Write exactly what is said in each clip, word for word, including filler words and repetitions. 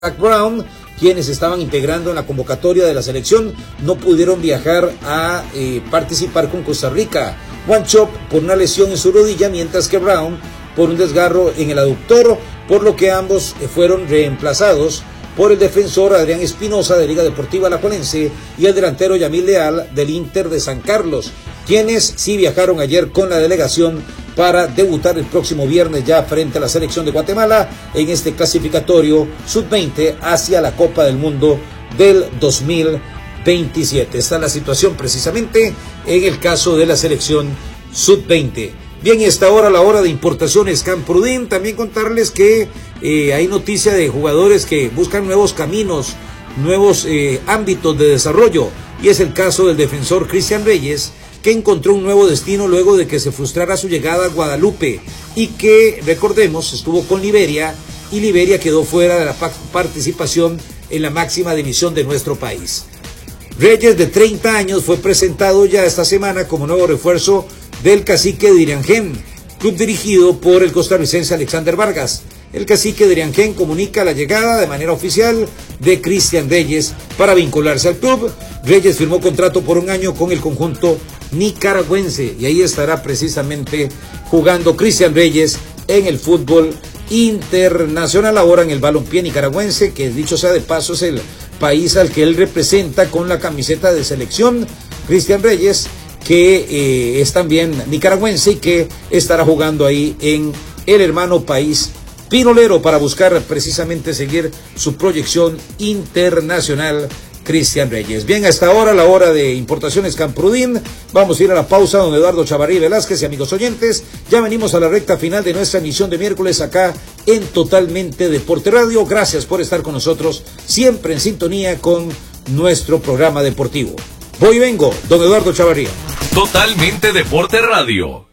Zach Brown, quienes estaban integrando en la convocatoria de la selección, no pudieron viajar a eh, participar con Costa Rica. Wanchope por una lesión en su rodilla, mientras que Brown por un desgarro en el aductor, por lo que ambos eh, fueron reemplazados por el defensor Adrián Espinosa de Liga Deportiva Alajuelense y el delantero Yamil Leal del Inter de San Carlos, quienes sí viajaron ayer con la delegación para debutar el próximo viernes ya frente a la selección de Guatemala en este clasificatorio sub veinte hacia la Copa del Mundo del dos mil veintisiete. Está la situación precisamente en el caso de la selección sub veinte. Bien, y hasta ahora la hora de importaciones Camprudin. También contarles que eh, hay noticia de jugadores que buscan nuevos caminos, nuevos eh, ámbitos de desarrollo, y es el caso del defensor Cristian Reyes, que encontró un nuevo destino luego de que se frustrara su llegada a Guadalupe y que, recordemos, estuvo con Liberia y Liberia quedó fuera de la participación en la máxima división de nuestro país. Reyes, de treinta años, fue presentado ya esta semana como nuevo refuerzo del Cacique de Iriangén, club dirigido por el costarricense Alexander Vargas. El Cacique de Iriangén comunica la llegada de manera oficial de Cristian Reyes para vincularse al club. Reyes firmó contrato por un año con el conjunto nicaragüense y ahí estará precisamente jugando Cristian Reyes en el fútbol internacional, ahora en el balompié nicaragüense, que dicho sea de paso es el país al que él representa con la camiseta de selección. Cristian Reyes, que eh, es también nicaragüense y que estará jugando ahí en el hermano país pinolero para buscar precisamente seguir su proyección internacional. Cristian Reyes. Bien, hasta ahora la hora de importaciones Camprudin. Vamos a ir a la pausa, don Eduardo Chavarrí Velázquez y amigos oyentes. Ya venimos a la recta final de nuestra emisión de miércoles acá en Totalmente Deporte Radio. Gracias por estar con nosotros, siempre en sintonía con nuestro programa deportivo. Voy y vengo, don Eduardo Chavarría. Totalmente Deporte Radio.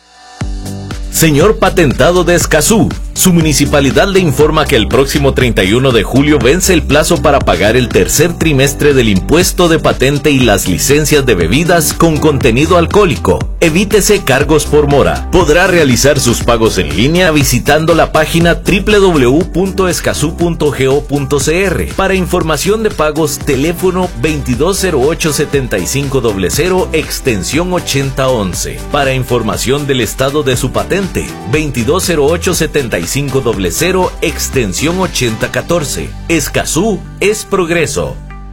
Señor Patentado de Escazú, su municipalidad le informa que el próximo treinta y uno de julio vence el plazo para pagar el tercer trimestre del impuesto de patente y las licencias de bebidas con contenido alcohólico. Evítese cargos por mora. Podrá realizar sus pagos en línea visitando la página doble u doble u doble u punto escazú punto go punto c r. Para información de pagos, teléfono veintidós cero ocho setenta y cinco cero cero, extensión ochenta once. Para información del estado de su patente, veintidós cero ocho setenta y cinco cero cero, extensión ochenta catorce. Escazú es progreso.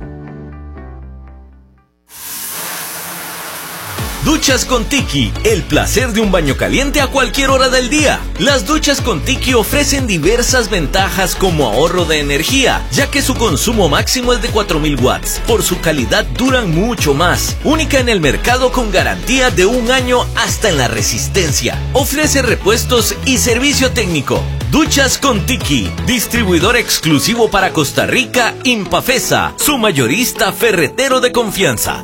Duchas con Tiki, el placer de un baño caliente a cualquier hora del día. Las duchas con Tiki ofrecen diversas ventajas como ahorro de energía, ya que su consumo máximo es de cuatro mil watts. Por su calidad duran mucho más. Única en el mercado con garantía de un año hasta en la resistencia. Ofrece repuestos y servicio técnico. Duchas con Tiki, distribuidor exclusivo para Costa Rica, Impafesa, su mayorista ferretero de confianza.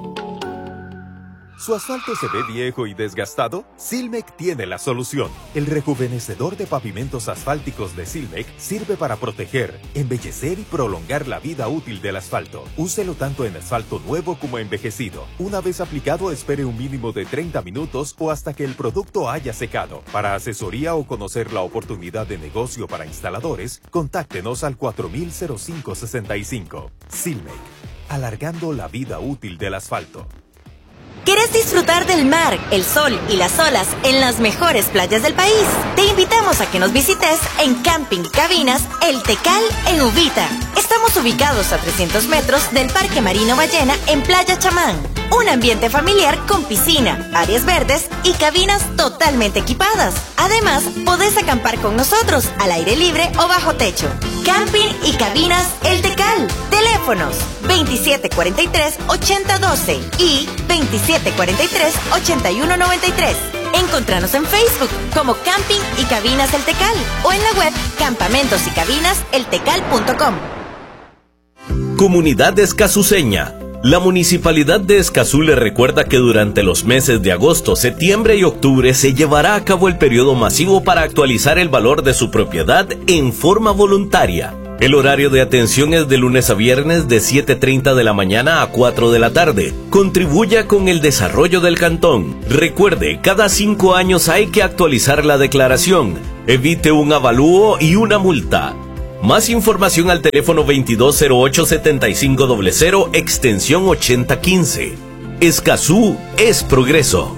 ¿Su asfalto se ve viejo y desgastado? Silmec tiene la solución. El rejuvenecedor de pavimentos asfálticos de Silmec sirve para proteger, embellecer y prolongar la vida útil del asfalto. Úselo tanto en asfalto nuevo como envejecido. Una vez aplicado, espere un mínimo de treinta minutos o hasta que el producto haya secado. Para asesoría o conocer la oportunidad de negocio para instaladores, contáctenos al cuatro mil cinco sesenta y cinco. Silmec, alargando la vida útil del asfalto. ¿Quieres disfrutar del mar, el sol y las olas en las mejores playas del país? Te invitamos a que nos visites en Camping y Cabinas El Tecal en Uvita. Estamos ubicados a trescientos metros del Parque Marino Ballena en Playa Chamán. Un ambiente familiar con piscina, áreas verdes y cabinas totalmente equipadas. Además, podés acampar con nosotros al aire libre o bajo techo. Camping y Cabinas El Tecal. Teléfonos veintisiete cuarenta y tres, ochenta doce y veintisiete cuarenta y tres, ochenta y uno noventa y tres. Encontranos en Facebook como Camping y Cabinas El Tecal o en la web campamentos y cabinas el tecal punto com. Comunidad escazuceña. La Municipalidad de Escazú le recuerda que durante los meses de agosto, septiembre y octubre se llevará a cabo el periodo masivo para actualizar el valor de su propiedad en forma voluntaria. El horario de atención es de lunes a viernes de siete treinta de la mañana a cuatro de la tarde. Contribuya con el desarrollo del cantón. Recuerde, cada cinco años hay que actualizar la declaración. Evite un avalúo y una multa. Más información al teléfono veintidós cero ocho setenta y cinco cero cero, extensión ochenta quince. Escazú es progreso.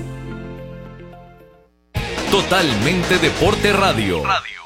Totalmente Deporte Radio.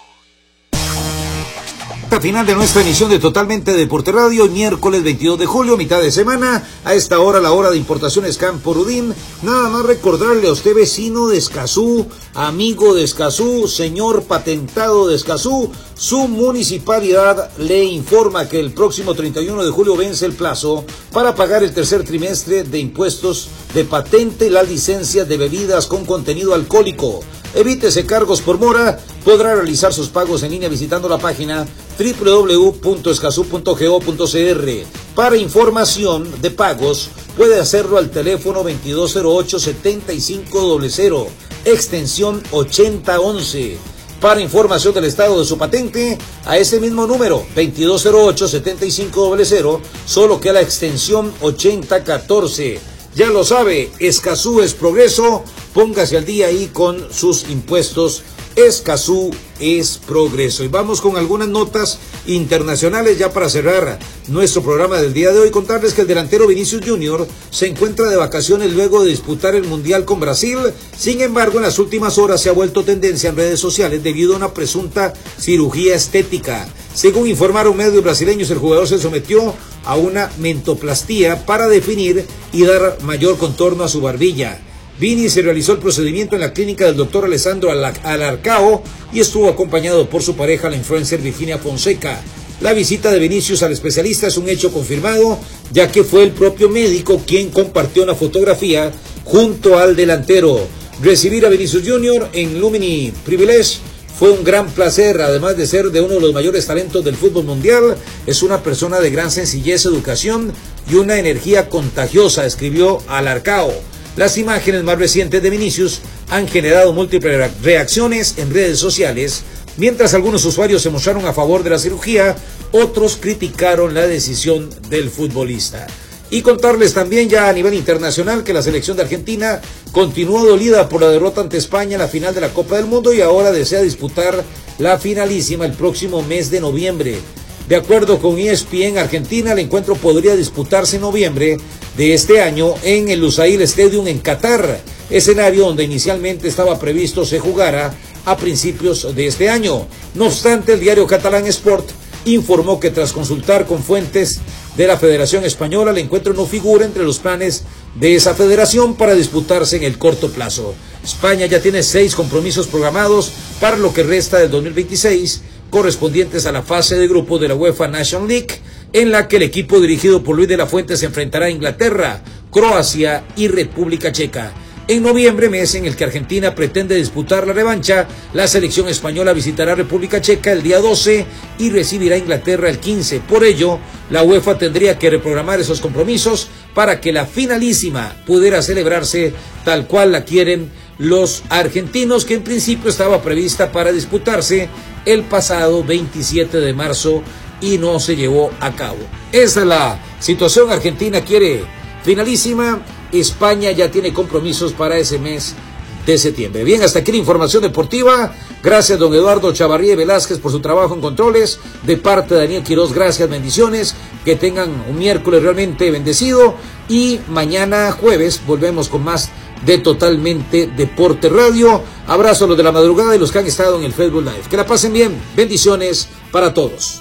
Al final de nuestra emisión de Totalmente Deporte Radio, miércoles veintidós de julio, mitad de semana, a esta hora, la hora de importaciones Campo Rudín. Nada más recordarle a usted, vecino de Escazú, amigo de Escazú, señor patentado de Escazú, su municipalidad le informa que el próximo treinta y uno de julio vence el plazo para pagar el tercer trimestre de impuestos de patente y las licencias de bebidas con contenido alcohólico. Evítese cargos por mora, podrá realizar sus pagos en línea visitando la página doble u doble u doble u punto escazú punto go punto c r. Para información de pagos, puede hacerlo al teléfono veintidós cero ocho setenta y cinco cero cero, extensión ochenta once. Para información del estado de su patente, a ese mismo número, veintidós cero ocho setenta y cinco cero cero, solo que a la extensión ochenta catorce. Ya lo sabe, Escazú es progreso, póngase al día ahí con sus impuestos. Escazú es progreso. Y vamos con algunas notas internacionales ya para cerrar nuestro programa del día de hoy. Contarles que el delantero Vinicius Junior se encuentra de vacaciones luego de disputar el Mundial con Brasil. Sin embargo, en las últimas horas se ha vuelto tendencia en redes sociales debido a una presunta cirugía estética. Según informaron medios brasileños, el jugador se sometió a una mentoplastía para definir y dar mayor contorno a su barbilla. Vini se realizó el procedimiento en la clínica del doctor Alessandro Alarcao y estuvo acompañado por su pareja, la influencer Virginia Fonseca. La visita de Vinicius al especialista es un hecho confirmado, ya que fue el propio médico quien compartió una fotografía junto al delantero. Recibir a Vinicius Junior en Lumini Privilege fue un gran placer, además de ser de uno de los mayores talentos del fútbol mundial. Es una persona de gran sencillez, educación y una energía contagiosa, escribió Alarcao. Las imágenes más recientes de Vinicius han generado múltiples reacciones en redes sociales. Mientras algunos usuarios se mostraron a favor de la cirugía, otros criticaron la decisión del futbolista. Y contarles también ya a nivel internacional que la selección de Argentina continuó dolida por la derrota ante España en la final de la Copa del Mundo y ahora desea disputar la finalísima el próximo mes de noviembre. De acuerdo con E S P N Argentina, el encuentro podría disputarse en noviembre de este año en el Lusail Stadium en Qatar, escenario donde inicialmente estaba previsto se jugara a principios de este año. No obstante, el diario catalán Sport informó que tras consultar con fuentes de la Federación Española, el encuentro no figura entre los planes de esa federación para disputarse en el corto plazo. España ya tiene seis compromisos programados para lo que resta del dos mil veintiséis, correspondientes a la fase de grupos de la UEFA Nations League, en la que el equipo dirigido por Luis de la Fuente se enfrentará a Inglaterra, Croacia y República Checa. En noviembre, mes en el que Argentina pretende disputar la revancha, la selección española visitará República Checa el día doce y recibirá a Inglaterra el quince. Por ello, la UEFA tendría que reprogramar esos compromisos para que la finalísima pudiera celebrarse tal cual la quieren los argentinos, que en principio estaba prevista para disputarse el pasado veintisiete de marzo y no se llevó a cabo. Esa es la situación. Argentina quiere finalísima, España ya tiene compromisos para ese mes de septiembre. Bien, hasta aquí la información deportiva. Gracias, don Eduardo Chavarría Velázquez, por su trabajo en controles. De parte de Daniel Quiroz, gracias, bendiciones. Que tengan un miércoles realmente bendecido. Y mañana jueves volvemos con más de Totalmente Deporte Radio. Abrazo a los de la madrugada y los que han estado en el Facebook Live. Que la pasen bien. Bendiciones para todos.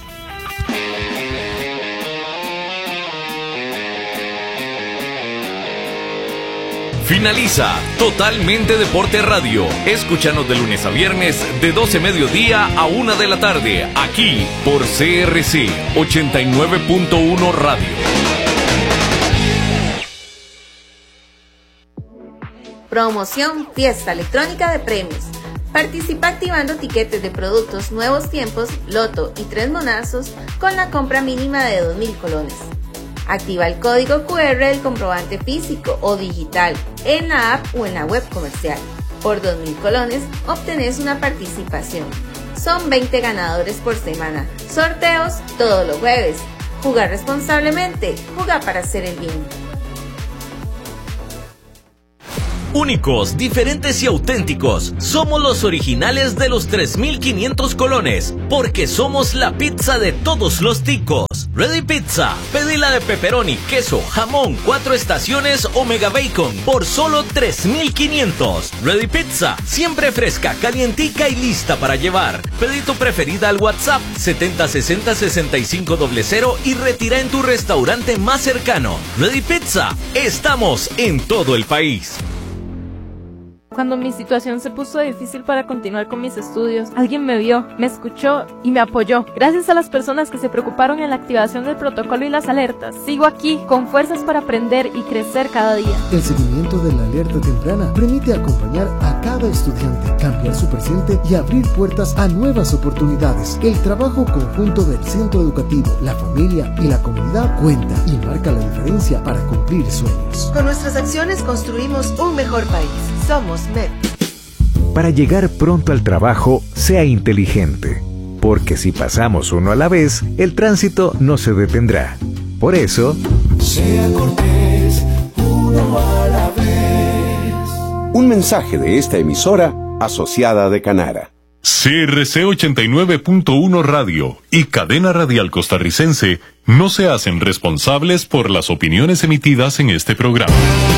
Finaliza Totalmente Deporte Radio. Escúchanos de lunes a viernes de doce mediodía a una de la tarde, aquí por C R C ochenta y nueve punto uno Radio. Promoción Fiesta Electrónica de Premios. Participa activando tiquetes de productos Nuevos Tiempos, Loto y Tres Monazos con la compra mínima de dos mil colones. Activa el código Q R del comprobante físico o digital en la app o en la web comercial. Por dos mil colones obtenés una participación. Son veinte ganadores por semana. Sorteos todos los jueves. Jugar responsablemente. Jugar para hacer el bien. Únicos, diferentes y auténticos. Somos los originales de los tres mil quinientos colones, porque somos la pizza de todos los ticos. Ready Pizza. Pedila de pepperoni, queso, jamón, cuatro estaciones o mega bacon por solo tres mil quinientos. Ready Pizza. Siempre fresca, calientica y lista para llevar. Pedí tu preferida al WhatsApp setenta sesenta sesenta y cinco cero cero y retira en tu restaurante más cercano. Ready Pizza. Estamos en todo el país. Cuando mi situación se puso difícil para continuar con mis estudios, alguien me vio, me escuchó y me apoyó. Gracias a las personas que se preocuparon en la activación del protocolo y las alertas, sigo aquí con fuerzas para aprender y crecer cada día. El seguimiento de la alerta temprana permite acompañar a cada estudiante, cambiar su presente y abrir puertas a nuevas oportunidades. El trabajo conjunto del centro educativo, la familia y la comunidad cuenta y marca la diferencia para cumplir sueños. Con nuestras acciones construimos un mejor país. Somos M E P. Para llegar pronto al trabajo, sea inteligente, porque si pasamos uno a la vez, el tránsito no se detendrá. Por eso, sea cortés, uno a la vez. Un mensaje de esta emisora asociada de Canara. C R C ochenta y nueve punto uno Radio y Cadena Radial Costarricense no se hacen responsables por las opiniones emitidas en este programa.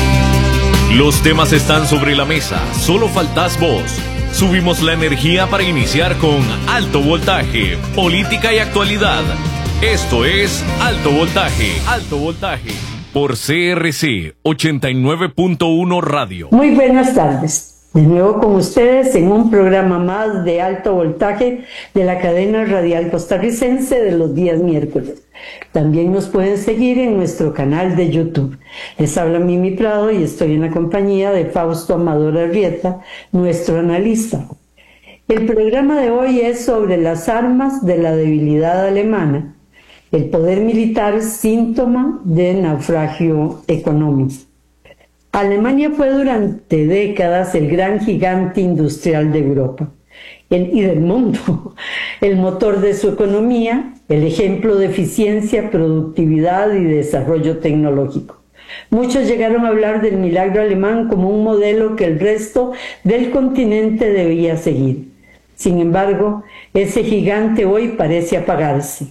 Los temas están sobre la mesa, solo faltás vos. Subimos la energía para iniciar con Alto Voltaje, política y actualidad. Esto es Alto Voltaje, Alto Voltaje, por C R C ochenta y nueve punto uno Radio. Muy buenas tardes. De nuevo con ustedes en un programa más de Alto Voltaje de la cadena radial costarricense de los días miércoles. También nos pueden seguir en nuestro canal de YouTube. Les habla Mimi Prado y estoy en la compañía de Fausto Amador Arrieta, nuestro analista. El programa de hoy es sobre las armas de la debilidad alemana, el poder militar síntoma de naufragio económico. Alemania fue durante décadas el gran gigante industrial de Europa el, y del mundo, el motor de su economía, el ejemplo de eficiencia, productividad y desarrollo tecnológico. Muchos llegaron a hablar del milagro alemán como un modelo que el resto del continente debía seguir. Sin embargo, ese gigante hoy parece apagarse.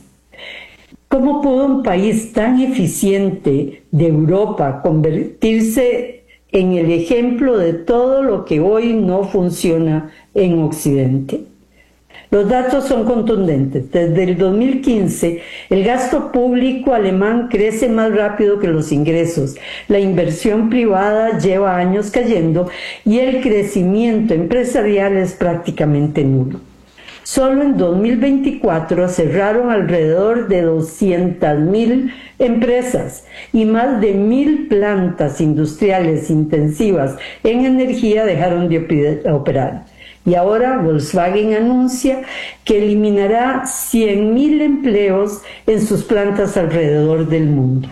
¿Cómo pudo un país tan eficiente de Europa convertirse en el ejemplo de todo lo que hoy no funciona en Occidente? Los datos son contundentes. Desde el dos mil quince, el gasto público alemán crece más rápido que los ingresos. La inversión privada lleva años cayendo y el crecimiento empresarial es prácticamente nulo. Solo en dos mil veinticuatro cerraron alrededor de doscientas mil empresas y más de mil plantas industriales intensivas en energía dejaron de operar. Y ahora Volkswagen anuncia que eliminará cien mil empleos en sus plantas alrededor del mundo.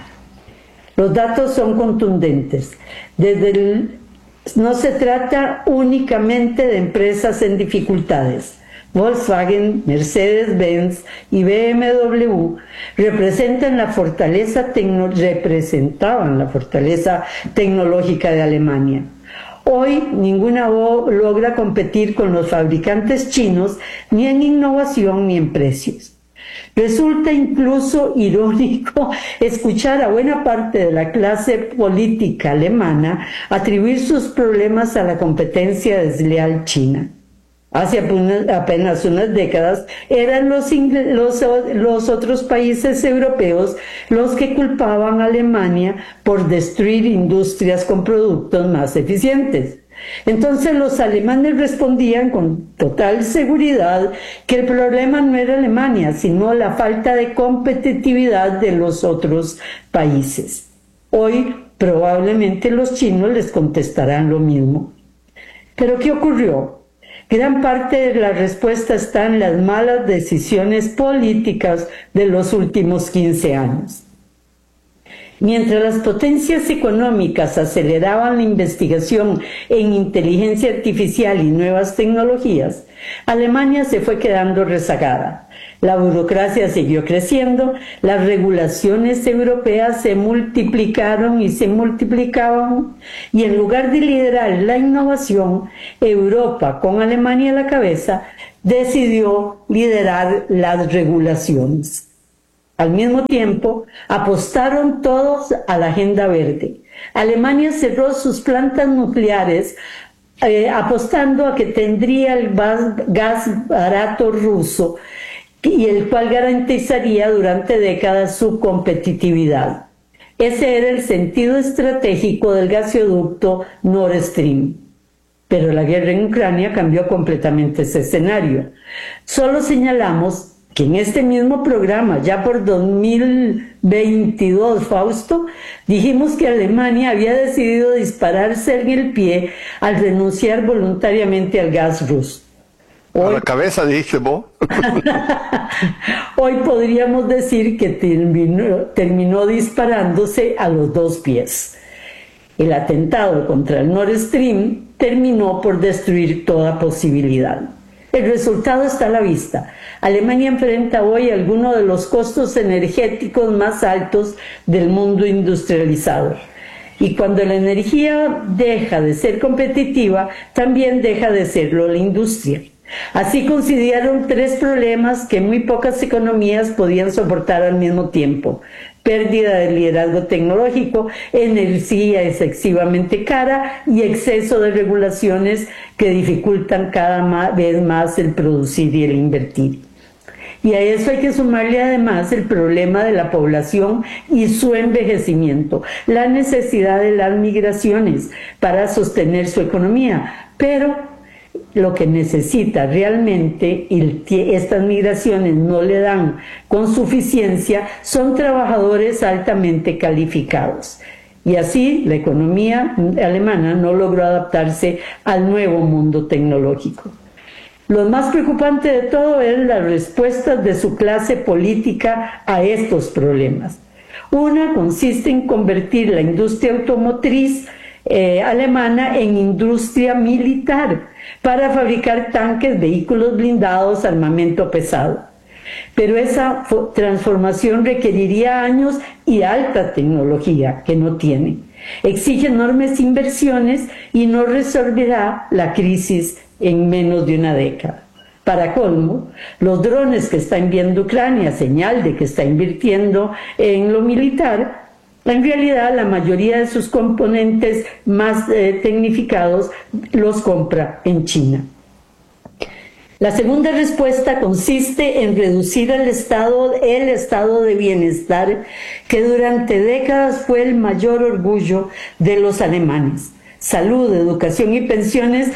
Los datos son contundentes. Desde el, no se trata únicamente de empresas en dificultades. Volkswagen, Mercedes-Benz y B M W representan la fortaleza tecno- representaban la fortaleza tecnológica de Alemania. Hoy ninguna logra competir con los fabricantes chinos ni en innovación ni en precios. Resulta incluso irónico escuchar a buena parte de la clase política alemana atribuir sus problemas a la competencia desleal china. Hace apenas unas décadas eran los, los, los otros países europeos los que culpaban a Alemania por destruir industrias con productos más eficientes. Entonces los alemanes respondían con total seguridad que el problema no era Alemania, sino la falta de competitividad de los otros países. Hoy probablemente los chinos les contestarán lo mismo. ¿Pero qué ocurrió? Gran parte de la respuesta está en las malas decisiones políticas de los últimos quince años. Mientras las potencias económicas aceleraban la investigación en inteligencia artificial y nuevas tecnologías, Alemania se fue quedando rezagada. La burocracia siguió creciendo, las regulaciones europeas se multiplicaron y se multiplicaban, y en lugar de liderar la innovación, Europa, con Alemania a la cabeza, decidió liderar las regulaciones. Al mismo tiempo, apostaron todos a la agenda verde. Alemania cerró sus plantas nucleares, eh, apostando a que tendría el gas barato ruso, y el cual garantizaría durante décadas su competitividad. Ese era el sentido estratégico del gasoducto Nord Stream. Pero la guerra en Ucrania cambió completamente ese escenario. Solo señalamos que en este mismo programa, ya por dos mil veintidós, Fausto, dijimos que Alemania había decidido dispararse en el pie al renunciar voluntariamente al gas ruso. Hoy, a la cabeza, dijiste vos. Hoy podríamos decir que terminó, terminó disparándose a los dos pies. El atentado contra el Nord Stream terminó por destruir toda posibilidad. El resultado está a la vista. Alemania enfrenta hoy algunos de los costos energéticos más altos del mundo industrializado. Y cuando la energía deja de ser competitiva, también deja de serlo la industria. Así coincidieron tres problemas que muy pocas economías podían soportar al mismo tiempo: pérdida de liderazgo tecnológico, energía excesivamente cara y exceso de regulaciones que dificultan cada vez más el producir y el invertir. Y a eso hay que sumarle además el problema de la población y su envejecimiento, la necesidad de las migraciones para sostener su economía, pero lo que necesita realmente, y estas migraciones no le dan con suficiencia, son trabajadores altamente calificados. Y así la economía alemana no logró adaptarse al nuevo mundo tecnológico. Lo más preocupante de todo es las respuestas de su clase política a estos problemas. Una consiste en convertir la industria automotriz eh, alemana en industria militar para fabricar tanques, vehículos blindados, armamento pesado. Pero esa transformación requeriría años y alta tecnología que no tiene. Exige enormes inversiones y no resolverá la crisis en menos de una década. Para colmo, los drones que está enviando Ucrania, señal de que está invirtiendo en lo militar, en realidad la mayoría de sus componentes más eh, tecnificados los compra en China. La segunda respuesta consiste en reducir el estado, el estado de bienestar que durante décadas fue el mayor orgullo de los alemanes. Salud, educación y pensiones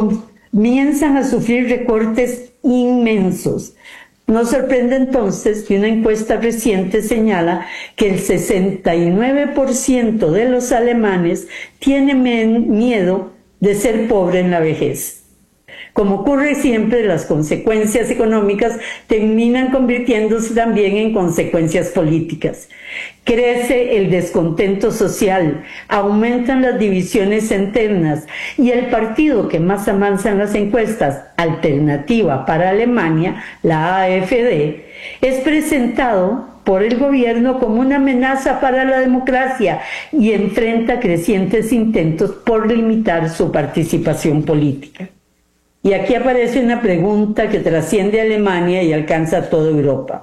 comienzan a sufrir recortes inmensos. No sorprende entonces que una encuesta reciente señala que el sesenta y nueve por ciento de los alemanes tiene miedo de ser pobre en la vejez. Como ocurre siempre, las consecuencias económicas terminan convirtiéndose también en consecuencias políticas. Crece el descontento social, aumentan las divisiones internas y el partido que más avanza en las encuestas, Alternativa para Alemania, la A F D, es presentado por el gobierno como una amenaza para la democracia y enfrenta crecientes intentos por limitar su participación política. Y aquí aparece una pregunta que trasciende a Alemania y alcanza a toda Europa.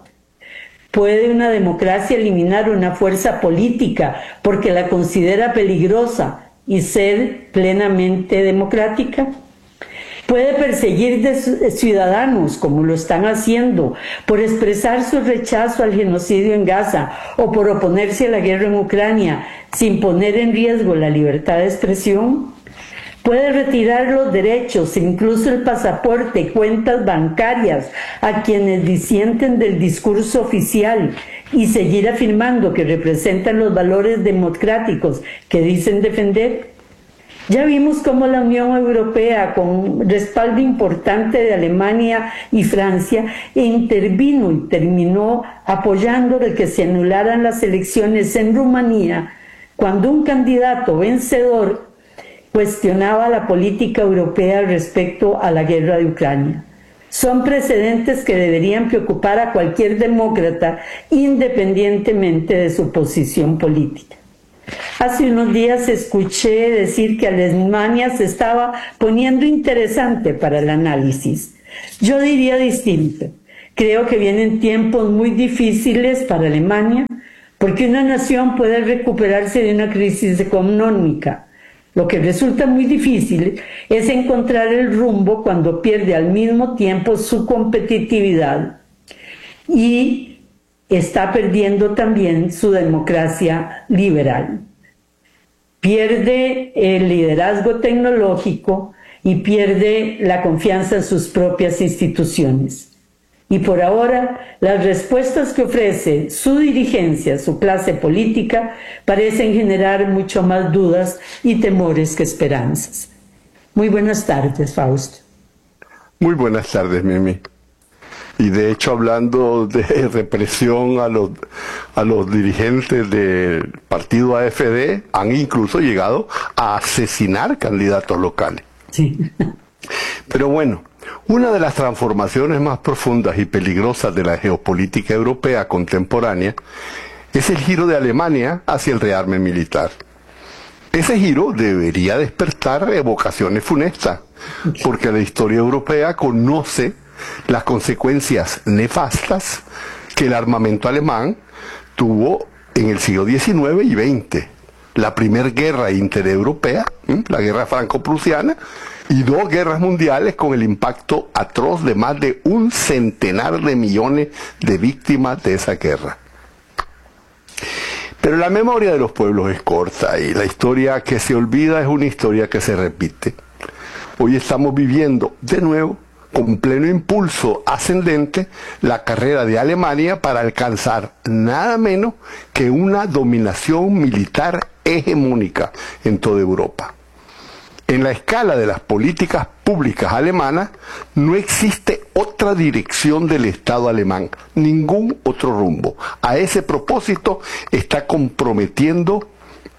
¿Puede una democracia eliminar una fuerza política porque la considera peligrosa y ser plenamente democrática? ¿Puede perseguir de ciudadanos, como lo están haciendo, por expresar su rechazo al genocidio en Gaza o por oponerse a la guerra en Ucrania, sin poner en riesgo la libertad de expresión? Puede retirar los derechos, incluso el pasaporte y cuentas bancarias a quienes disienten del discurso oficial y seguir afirmando que representan los valores democráticos que dicen defender. Ya vimos cómo la Unión Europea, con respaldo importante de Alemania y Francia, intervino y terminó apoyando el que se anularan las elecciones en Rumanía, cuando un candidato vencedor cuestionaba la política europea respecto a la guerra de Ucrania. Son precedentes que deberían preocupar a cualquier demócrata independientemente de su posición política. Hace unos días escuché decir que Alemania se estaba poniendo interesante para el análisis. Yo diría distinto. Creo que vienen tiempos muy difíciles para Alemania porque una nación puede recuperarse de una crisis económica. Lo que resulta muy difícil es encontrar el rumbo cuando pierde al mismo tiempo su competitividad y está perdiendo también su democracia liberal. Pierde el liderazgo tecnológico y pierde la confianza en sus propias instituciones. Y por ahora, las respuestas que ofrece su dirigencia, su clase política, parecen generar mucho más dudas y temores que esperanzas. Muy buenas tardes, Fausto. Muy buenas tardes, Mimi. Y de hecho, hablando de represión a los, a los dirigentes del partido A F D, han incluso llegado a asesinar candidatos locales. Sí. Pero bueno, una de las transformaciones más profundas y peligrosas de la geopolítica europea contemporánea es el giro de Alemania hacia el rearme militar. Ese giro debería despertar evocaciones funestas, porque la historia europea conoce las consecuencias nefastas que el armamento alemán tuvo en el siglo diecinueve y veinte. La primera guerra intereuropea, ¿eh? la guerra franco-prusiana, y dos guerras mundiales con el impacto atroz de más de un centenar de millones de víctimas de esa guerra. Pero la memoria de los pueblos es corta y la historia que se olvida es una historia que se repite. Hoy estamos viviendo de nuevo, con pleno impulso ascendente, la carrera de Alemania para alcanzar nada menos que una dominación militar hegemónica en toda Europa. En la escala de las políticas públicas alemanas no existe otra dirección del Estado alemán, ningún otro rumbo. A ese propósito está comprometiendo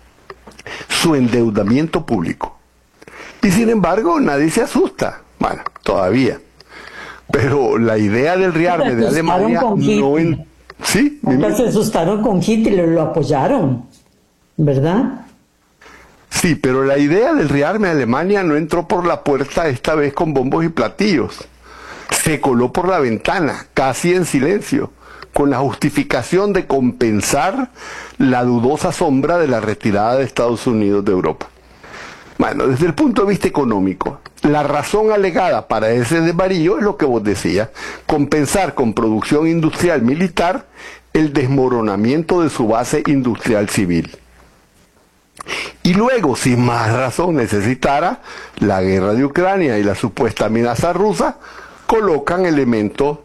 su endeudamiento público. Y sin embargo nadie se asusta, bueno, todavía. Pero la idea del rearme de Alemania no... En... ¿Sí? Se asustaron con Hitler, lo apoyaron, ¿verdad? Sí, pero la idea del rearme de Alemania no entró por la puerta esta vez con bombos y platillos. Se coló por la ventana, casi en silencio, con la justificación de compensar la dudosa sombra de la retirada de Estados Unidos de Europa. Bueno, desde el punto de vista económico, la razón alegada para ese desvarío es lo que vos decías, compensar con producción industrial militar el desmoronamiento de su base industrial civil. Y luego, si más razón necesitara, la guerra de Ucrania y la supuesta amenaza rusa colocan elementos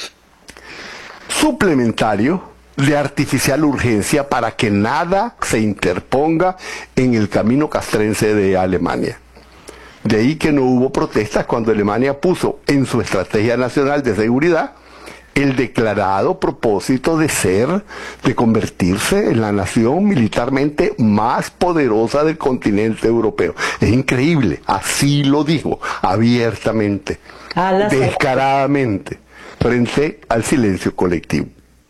suplementarios de artificial urgencia para que nada se interponga en el camino castrense de Alemania. De ahí que no hubo protestas cuando Alemania puso en su estrategia nacional de seguridad el declarado propósito de ser, de convertirse en la nación militarmente más poderosa del continente europeo. Es increíble, así lo dijo, abiertamente, descaradamente, frente al silencio colectivo.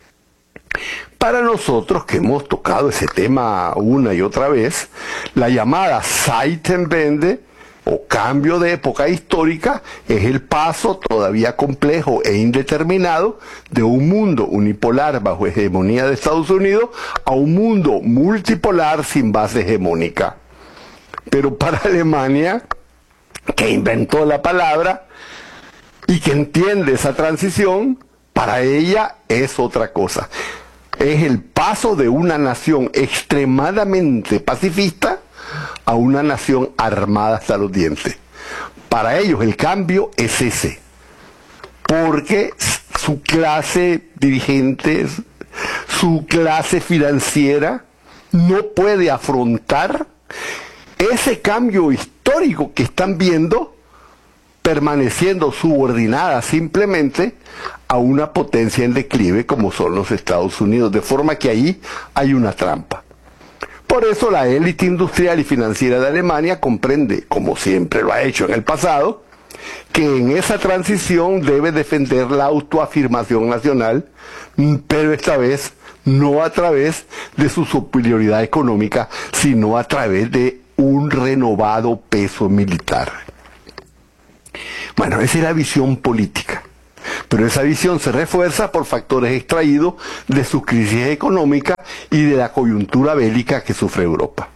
Para nosotros, que hemos tocado ese tema una y otra vez, la llamada Zeitenwende, o cambio de época histórica, es el paso todavía complejo e indeterminado de un mundo unipolar bajo hegemonía de Estados Unidos a un mundo multipolar sin base hegemónica. Pero para Alemania, que inventó la palabra y que entiende esa transición, para ella es otra cosa. Es el paso de una nación extremadamente pacifista a una nación armada hasta los dientes. Para ellos el cambio es ese, porque su clase dirigente, su clase financiera no puede afrontar ese cambio histórico que están viendo, permaneciendo subordinada simplemente a una potencia en declive como son los Estados Unidos, de forma que ahí hay una trampa. Por eso la élite industrial y financiera de Alemania comprende, como siempre lo ha hecho en el pasado, que en esa transición debe defender la autoafirmación nacional, pero esta vez no a través de su superioridad económica, sino a través de un renovado peso militar. Bueno, esa es la visión política, pero esa visión se refuerza por factores extraídos de su crisis económica y de la coyuntura bélica que sufre Europa.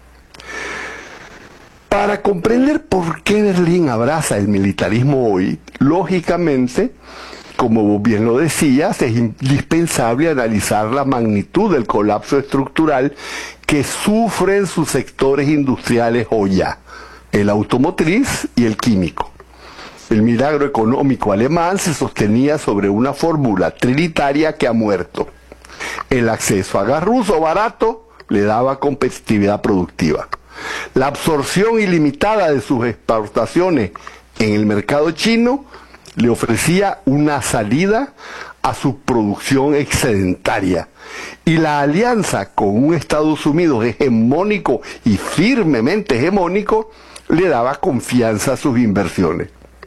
Para comprender por qué Berlín abraza el militarismo hoy, lógicamente, como vos bien lo decías, es indispensable analizar la magnitud del colapso estructural que sufren sus sectores industriales hoy ya, el automotriz y el químico. El milagro económico alemán se sostenía sobre una fórmula trinitaria que ha muerto. El acceso a gas ruso barato le daba competitividad productiva. La absorción ilimitada de sus exportaciones en el mercado chino le ofrecía una salida a su producción excedentaria. Y la alianza con un Estados Unidos hegemónico y firmemente hegemónico le daba confianza a sus inversiones.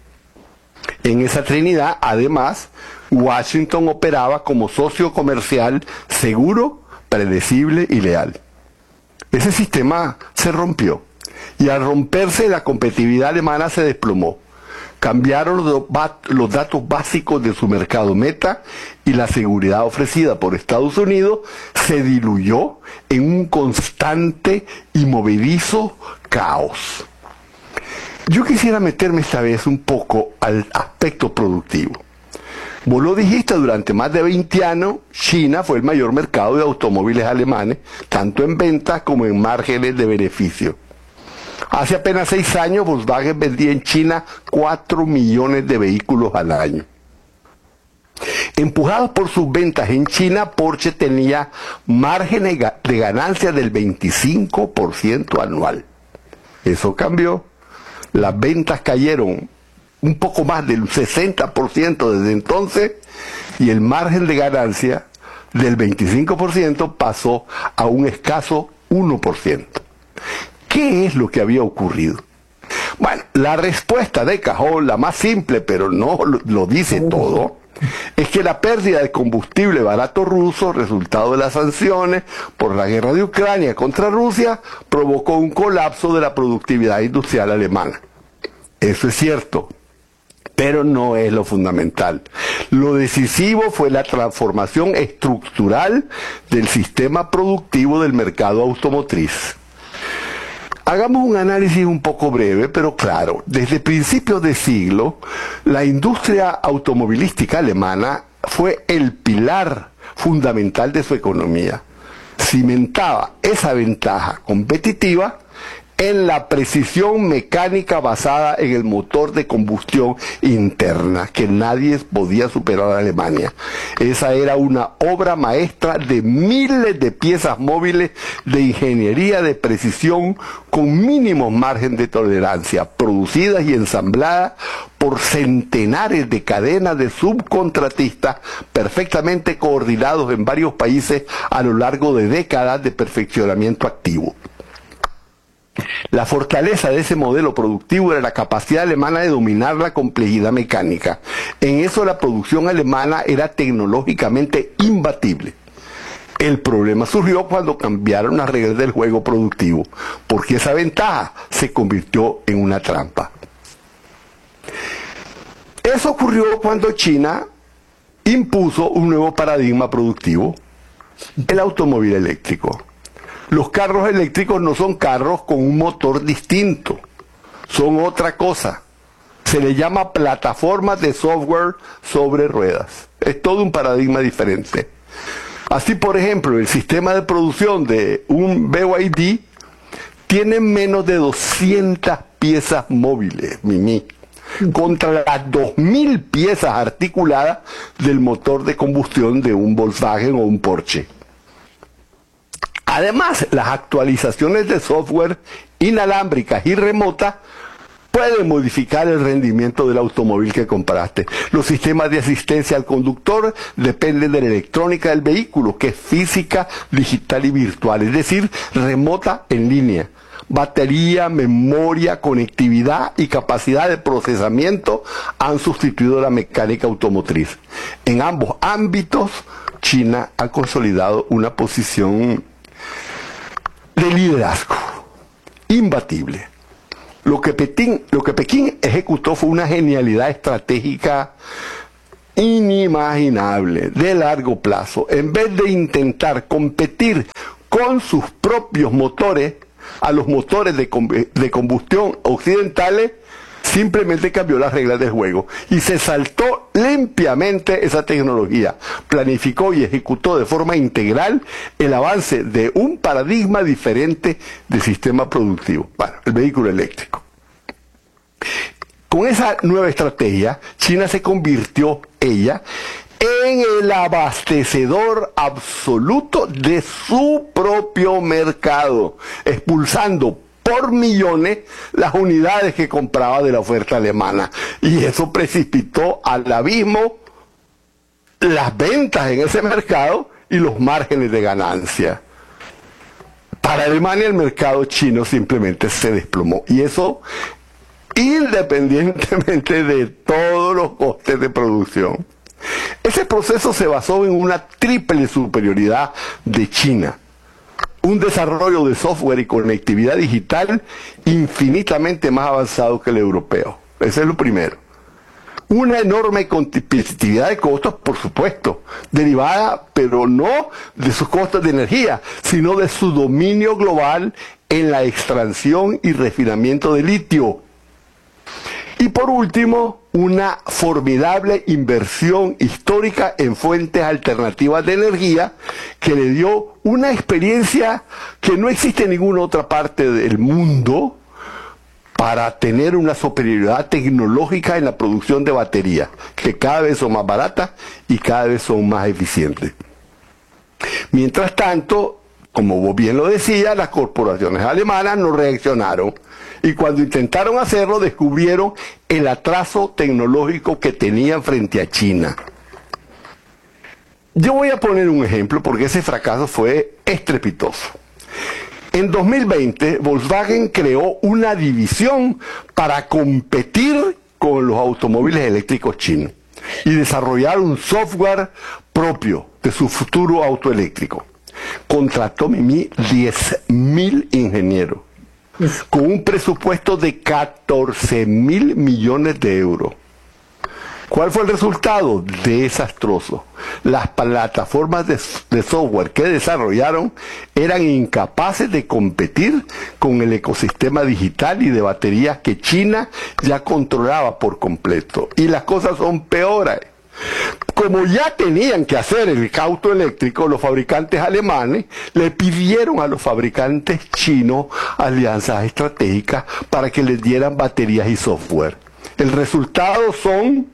En esa trinidad, además, Washington operaba como socio comercial seguro, predecible y leal. Ese sistema se rompió, y al romperse la competitividad alemana se desplomó. Cambiaron los, los datos básicos de su mercado meta y la seguridad ofrecida por Estados Unidos se diluyó en un constante y movedizo caos. Yo quisiera meterme esta vez un poco al aspecto productivo. Vos lo dijiste, durante más de veinte años, China fue el mayor mercado de automóviles alemanes, tanto en ventas como en márgenes de beneficio. Hace apenas seis años, Volkswagen vendía en China cuatro millones de vehículos al año. Empujados por sus ventas en China, Porsche tenía márgenes de ganancia del veinticinco por ciento anual. Eso cambió. Las ventas cayeron un poco más del sesenta por ciento desde entonces, y el margen de ganancia del veinticinco por ciento pasó a un escaso uno por ciento. ¿Qué es lo que había ocurrido? Bueno, la respuesta de cajón, la más simple, pero no lo, lo dice todo, es que la pérdida de combustible barato ruso, resultado de las sanciones por la guerra de Ucrania contra Rusia, provocó un colapso de la productividad industrial alemana. Eso es cierto, pero no es lo fundamental. Lo decisivo fue la transformación estructural del sistema productivo del mercado automotriz. Hagamos un análisis un poco breve, pero claro. Desde principios de siglo, la industria automovilística alemana fue el pilar fundamental de su economía. Cimentaba esa ventaja competitiva en la precisión mecánica basada en el motor de combustión interna, que nadie podía superar a Alemania. Esa era una obra maestra de miles de piezas móviles de ingeniería de precisión con mínimo margen de tolerancia, producidas y ensambladas por centenares de cadenas de subcontratistas perfectamente coordinados en varios países a lo largo de décadas de perfeccionamiento activo. La fortaleza de ese modelo productivo era la capacidad alemana de dominar la complejidad mecánica. En eso la producción alemana era tecnológicamente imbatible. El problema surgió cuando cambiaron las reglas del juego productivo, porque esa ventaja se convirtió en una trampa. Eso ocurrió cuando China impuso un nuevo paradigma productivo, el automóvil eléctrico. Los carros eléctricos no son carros con un motor distinto, son otra cosa. Se le llama plataformas de software sobre ruedas. Es todo un paradigma diferente. Así, por ejemplo, el sistema de producción de un B Y D tiene menos de doscientas piezas móviles, Mimi, contra las dos mil piezas articuladas del motor de combustión de un Volkswagen o un Porsche. Además, las actualizaciones de software inalámbricas y remotas pueden modificar el rendimiento del automóvil que compraste. Los sistemas de asistencia al conductor dependen de la electrónica del vehículo, que es física, digital y virtual, es decir, remota en línea. Batería, memoria, conectividad y capacidad de procesamiento han sustituido la mecánica automotriz. En ambos ámbitos, China ha consolidado una posición de liderazgo imbatible. Lo que Pekín, lo que Pekín ejecutó fue una genialidad estratégica inimaginable, de largo plazo. En vez de intentar competir con sus propios motores, a los motores de, de combustión occidentales, simplemente cambió las reglas del juego y se saltó limpiamente esa tecnología. Planificó y ejecutó de forma integral el avance de un paradigma diferente de sistema productivo. Bueno, el vehículo eléctrico. Con esa nueva estrategia, China se convirtió, ella, en el abastecedor absoluto de su propio mercado, expulsando por millones las unidades que compraba de la oferta alemana. Y eso precipitó al abismo las ventas en ese mercado y los márgenes de ganancia. Para Alemania el mercado chino simplemente se desplomó. Y eso independientemente de todos los costes de producción. Ese proceso se basó en una triple superioridad de China. Un desarrollo de software y conectividad digital infinitamente más avanzado que el europeo. Ese es lo primero. Una enorme competitividad de costos, por supuesto, derivada, pero no de sus costos de energía, sino de su dominio global en la extracción y refinamiento de litio. Y por último, una formidable inversión histórica en fuentes alternativas de energía que le dio una experiencia que no existe en ninguna otra parte del mundo para tener una superioridad tecnológica en la producción de baterías, que cada vez son más baratas y cada vez son más eficientes. Mientras tanto, como vos bien lo decías, las corporaciones alemanas no reaccionaron. Y cuando intentaron hacerlo, descubrieron el atraso tecnológico que tenían frente a China. Yo voy a poner un ejemplo porque ese fracaso fue estrepitoso. En dos mil veinte, Volkswagen creó una división para competir con los automóviles eléctricos chinos y desarrollar un software propio de su futuro auto eléctrico. Contrató Mimi diez mil ingenieros con un presupuesto de catorce mil millones de euros. ¿Cuál fue el resultado? Desastroso. Las plataformas de, de software que desarrollaron eran incapaces de competir con el ecosistema digital y de baterías que China ya controlaba por completo. Y las cosas son peores. Como ya tenían que hacer el auto eléctrico, los fabricantes alemanes le pidieron a los fabricantes chinos alianzas estratégicas para que les dieran baterías y software. El resultado son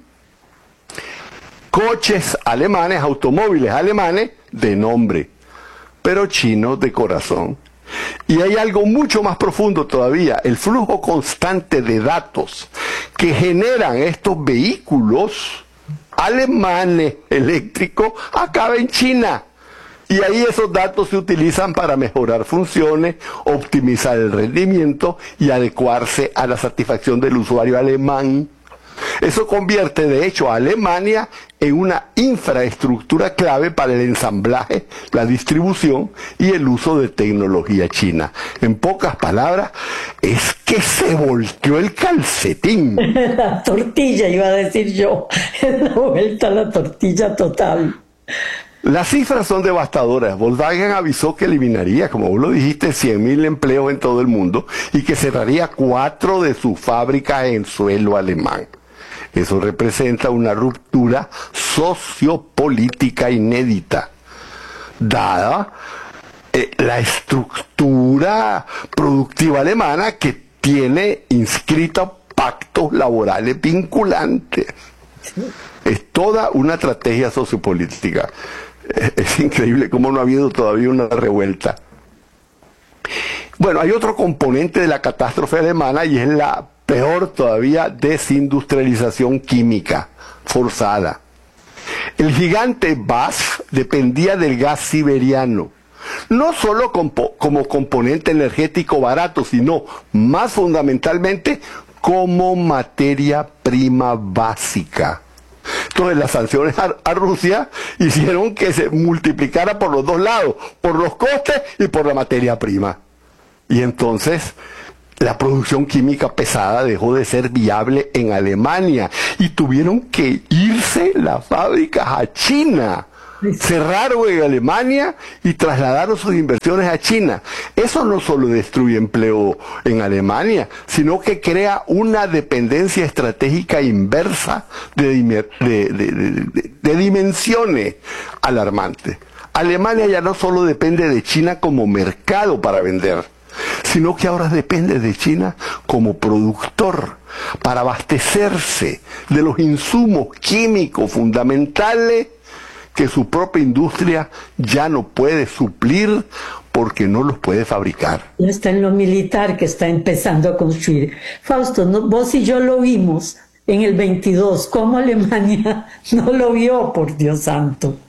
coches alemanes, automóviles alemanes de nombre, pero chinos de corazón. Y hay algo mucho más profundo todavía, el flujo constante de datos que generan estos vehículos alemanes eléctricos acaba en China. Y ahí esos datos se utilizan para mejorar funciones, optimizar el rendimiento y adecuarse a la satisfacción del usuario alemán. Eso convierte de hecho a Alemania en una infraestructura clave para el ensamblaje, la distribución y el uso de tecnología china. En pocas palabras, es que se volteó el calcetín. La tortilla, iba a decir yo. Es la vuelta a la tortilla total. Las cifras son devastadoras. Volkswagen avisó que eliminaría, como vos lo dijiste, cien mil empleos en todo el mundo y que cerraría cuatro de sus fábricas en suelo alemán. Eso representa una ruptura sociopolítica inédita, dada eh, la estructura productiva alemana que tiene inscritos pactos laborales vinculantes. Es toda una estrategia sociopolítica. Es, es increíble cómo no ha habido todavía una revuelta. Bueno, hay otro componente de la catástrofe alemana y es la peor todavía, desindustrialización química forzada. El gigante B A S F dependía del gas siberiano, no solo como, como componente energético barato, sino más fundamentalmente como materia prima básica. Entonces las sanciones a, a Rusia hicieron que se multiplicara por los dos lados, por los costes y por la materia prima. Y entonces la producción química pesada dejó de ser viable en Alemania y tuvieron que irse las fábricas a China. Cerraron en Alemania y trasladaron sus inversiones a China. Eso no solo destruye empleo en Alemania, sino que crea una dependencia estratégica inversa de, de, de, de, de dimensiones alarmantes. Alemania ya no solo depende de China como mercado para vender, sino que ahora depende de China como productor para abastecerse de los insumos químicos fundamentales que su propia industria ya no puede suplir porque no los puede fabricar. Ya está en lo militar que está empezando a construir. Fausto, no, vos y yo lo vimos en el veintidós, ¿cómo Alemania no lo vio, por Dios santo?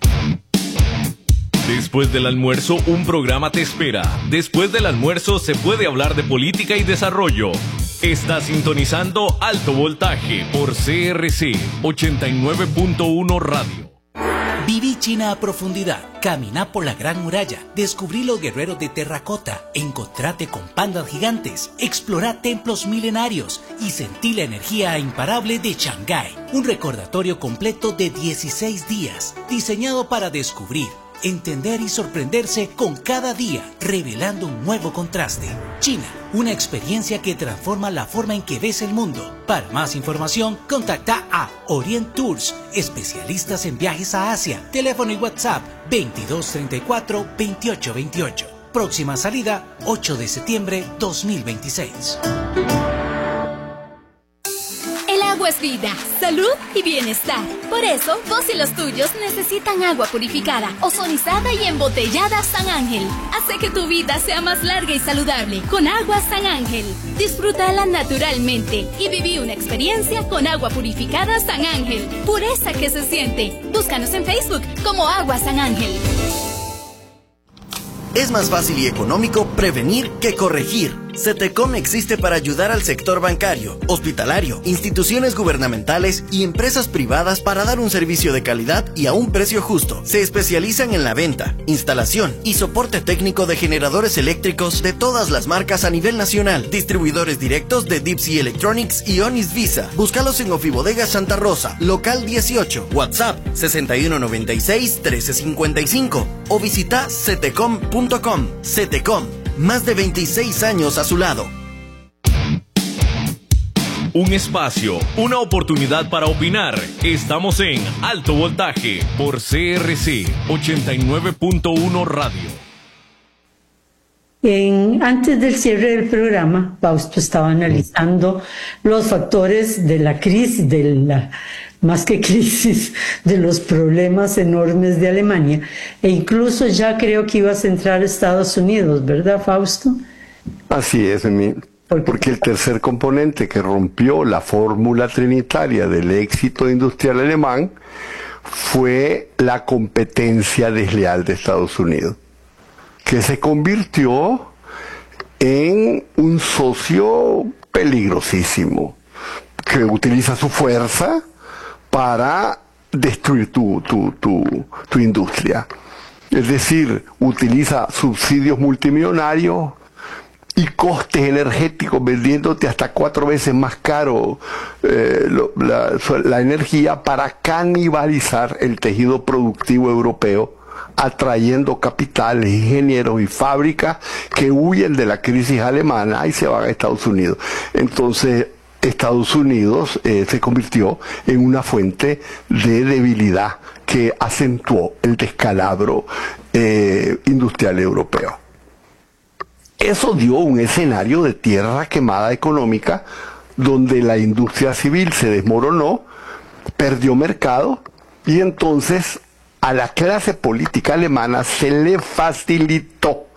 Después del almuerzo, un programa te espera. Después del almuerzo se puede hablar de política y desarrollo. Está sintonizando Alto Voltaje por C R C ochenta y nueve punto uno Radio. Viví China a profundidad, caminá por la Gran Muralla, descubrí los guerreros de terracota, encontrate con pandas gigantes, explorá templos milenarios y sentí la energía imparable de Shanghái. Un recordatorio completo de dieciséis días, diseñado para descubrir, entender y sorprenderse con cada día, revelando un nuevo contraste. China, una experiencia que transforma la forma en que ves el mundo. Para más información, contacta a Orient Tours, especialistas en viajes a Asia. Teléfono y WhatsApp veintidós treinta y cuatro veintiocho veintiocho. Próxima salida ocho de septiembre dos mil veintiséis. Agua es vida, salud y bienestar. Por eso, vos y los tuyos necesitan agua purificada, ozonizada y embotellada San Ángel. Hace que tu vida sea más larga y saludable con agua San Ángel. Disfrútala naturalmente y viví una experiencia con agua purificada San Ángel. Pureza que se siente. Búscanos en Facebook como Agua San Ángel. Es más fácil y económico prevenir que corregir. CETECOM existe para ayudar al sector bancario, hospitalario, instituciones gubernamentales y empresas privadas para dar un servicio de calidad y a un precio justo. Se especializan en la venta, instalación y soporte técnico de generadores eléctricos de todas las marcas a nivel nacional. Distribuidores directos de Deep Sea Electronics y Onis Visa. Búscalos en Ofibodega Santa Rosa, local dieciocho, WhatsApp sesenta y uno noventa y seis trece cincuenta y cinco o visita cetecom punto com. CETECOM, más de veintiséis años a su lado. Un espacio, una oportunidad para opinar. Estamos en Alto Voltaje por C R C ochenta y nueve punto uno Radio. En, antes del cierre del programa, Fausto estaba analizando los factores de la crisis, de la, más que crisis, de los problemas enormes de Alemania, e incluso ya creo que iba a centrar a Estados Unidos, ¿verdad, Fausto? Así es, mi, porque el tercer componente que rompió la fórmula trinitaria del éxito industrial alemán fue la competencia desleal de Estados Unidos, que se convirtió en un socio peligrosísimo, que utiliza su fuerza para destruir tu, tu, tu, tu industria. Es decir, utiliza subsidios multimillonarios y costes energéticos, vendiéndote hasta cuatro veces más caro eh, lo, la, la energía para canibalizar el tejido productivo europeo, atrayendo capitales, ingenieros y fábricas que huyen de la crisis alemana y se van a Estados Unidos. Entonces, Estados Unidos eh, se convirtió en una fuente de debilidad que acentuó el descalabro eh, industrial europeo. Eso dio un escenario de tierra quemada económica donde la industria civil se desmoronó, perdió mercado y entonces a la clase política alemana se le facilitó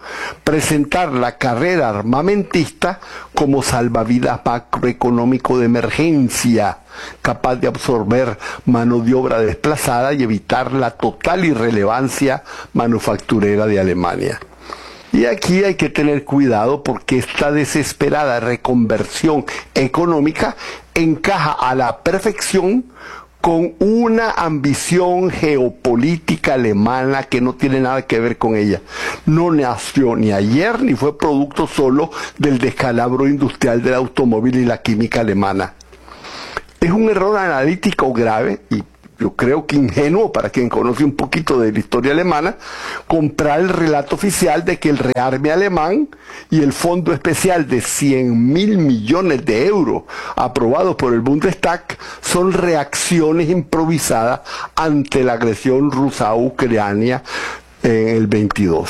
presentar la carrera armamentista como salvavidas macroeconómico de emergencia, capaz de absorber mano de obra desplazada y evitar la total irrelevancia manufacturera de Alemania. Y aquí hay que tener cuidado porque esta desesperada reconversión económica encaja a la perfección con una ambición geopolítica alemana que no tiene nada que ver con ella. No nació ni ayer ni fue producto solo del descalabro industrial del automóvil y la química alemana. Es un error analítico grave y yo creo que ingenuo para quien conoce un poquito de la historia alemana, comprar el relato oficial de que el rearme alemán y el fondo especial de cien mil millones de euros aprobados por el Bundestag son reacciones improvisadas ante la agresión rusa a Ucrania en el veintidós.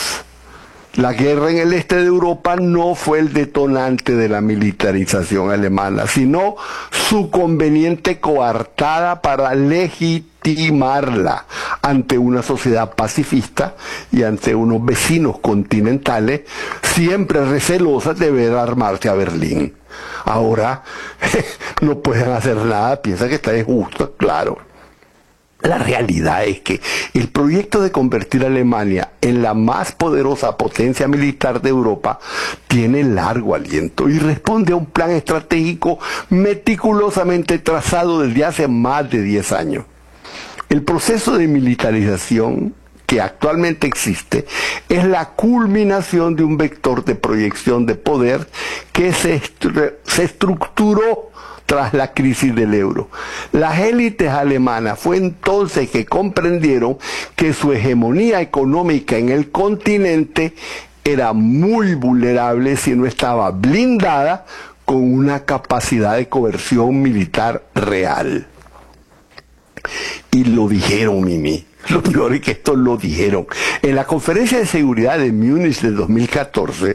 La guerra en el este de Europa no fue el detonante de la militarización alemana, sino su conveniente coartada para legitimarla ante una sociedad pacifista y ante unos vecinos continentales siempre recelosas de ver armarse a Berlín. Ahora no pueden hacer nada, piensa que está injusto, claro. La realidad es que el proyecto de convertir a Alemania en la más poderosa potencia militar de Europa tiene largo aliento y responde a un plan estratégico meticulosamente trazado desde hace más de diez años. El proceso de militarización que actualmente existe es la culminación de un vector de proyección de poder que se, estru- se estructuró tras la crisis del euro. Las élites alemanas fue entonces que comprendieron que su hegemonía económica en el continente era muy vulnerable si no estaba blindada con una capacidad de coerción militar real. Y lo dijeron, Mimi. Lo peor es que esto lo dijeron. En la conferencia de seguridad de Múnich de dos mil catorce,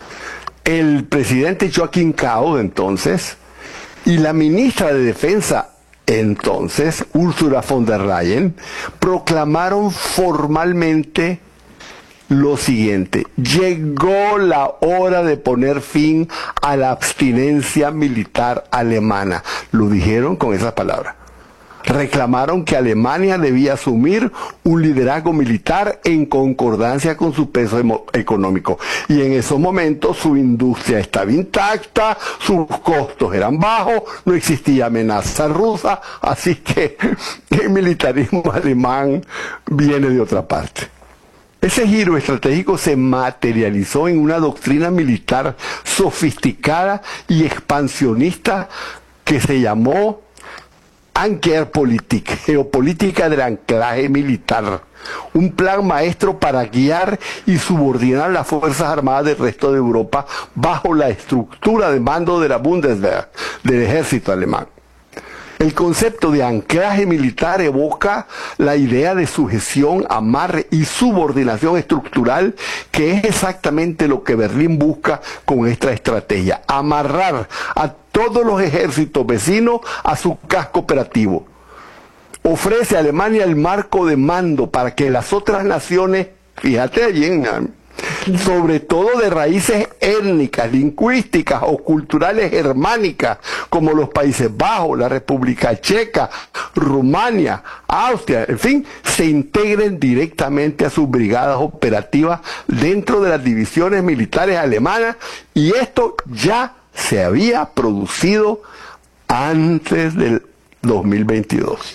el presidente Joachim Gauck entonces y la ministra de Defensa, entonces, Ursula von der Leyen, proclamaron formalmente lo siguiente: llegó la hora de poner fin a la abstinencia militar alemana. Lo dijeron con esas palabras. Reclamaron que Alemania debía asumir un liderazgo militar en concordancia con su peso económico. Y en esos momentos su industria estaba intacta, sus costos eran bajos, no existía amenaza rusa, así que el militarismo alemán viene de otra parte. Ese giro estratégico se materializó en una doctrina militar sofisticada y expansionista que se llamó Ankerpolitik, geopolítica del anclaje militar, un plan maestro para guiar y subordinar las fuerzas armadas del resto de Europa bajo la estructura de mando de la Bundeswehr, del ejército alemán. El concepto de anclaje militar evoca la idea de sujeción, amarre y subordinación estructural, que es exactamente lo que Berlín busca con esta estrategia: amarrar a todos los ejércitos vecinos a su casco operativo. Ofrece a Alemania el marco de mando para que las otras naciones, fíjate allí, sobre todo de raíces étnicas, lingüísticas o culturales germánicas, como los Países Bajos, la República Checa, Rumania, Austria, en fin, se integren directamente a sus brigadas operativas dentro de las divisiones militares alemanas, y esto ya se había producido antes del dos mil veintidós.